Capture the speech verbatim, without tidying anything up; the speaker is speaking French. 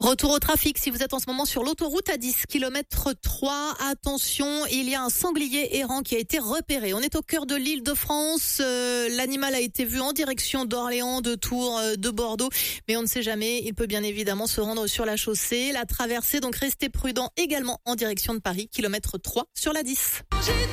Retour au trafic, si vous êtes en ce moment sur l'autoroute à dix kilomètres trois, attention, il y a un sanglier errant qui a été repéré. On est au cœur de l'Île-de-France, euh, l'animal a été vu en direction d'Orléans, de Tours, euh, de Bordeaux, mais on ne sait jamais, il peut bien évidemment se rendre sur la chaussée, la traversée, donc restez prudents également en direction de Paris, kilomètre trois sur la dix.